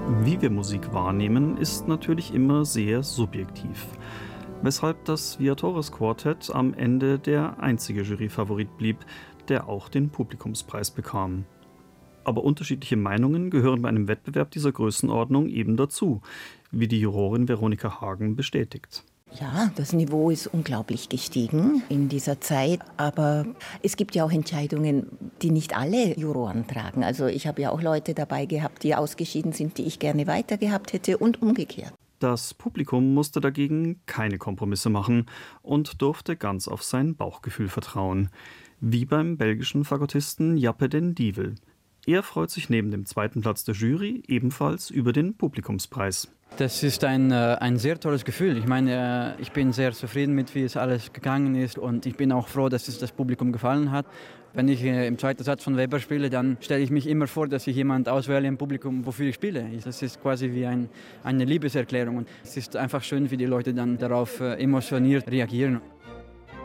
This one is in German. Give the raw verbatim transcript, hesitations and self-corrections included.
Wie wir Musik wahrnehmen, ist natürlich immer sehr subjektiv. Weshalb das Viatores Quartett am Ende der einzige Juryfavorit blieb, der auch den Publikumspreis bekam. Aber unterschiedliche Meinungen gehören bei einem Wettbewerb dieser Größenordnung eben dazu, wie die Jurorin Veronika Hagen bestätigt. Ja, das Niveau ist unglaublich gestiegen in dieser Zeit, aber es gibt ja auch Entscheidungen, die nicht alle Juroren tragen. Also ich habe ja auch Leute dabei gehabt, die ausgeschieden sind, die ich gerne weitergehabt hätte und umgekehrt. Das Publikum musste dagegen keine Kompromisse machen und durfte ganz auf sein Bauchgefühl vertrauen. Wie beim belgischen Fagottisten Jappe den Dievel. Er freut sich neben dem zweiten Platz der Jury ebenfalls über den Publikumspreis. Das ist ein, ein sehr tolles Gefühl. Ich meine, ich bin sehr zufrieden mit, wie es alles gegangen ist und ich bin auch froh, dass es das Publikum gefallen hat. Wenn ich im zweiten Satz von Weber spiele, dann stelle ich mich immer vor, dass ich jemanden auswähle im Publikum, wofür ich spiele. Das ist quasi wie ein, eine Liebeserklärung. Und es ist einfach schön, wie die Leute dann darauf emotioniert reagieren.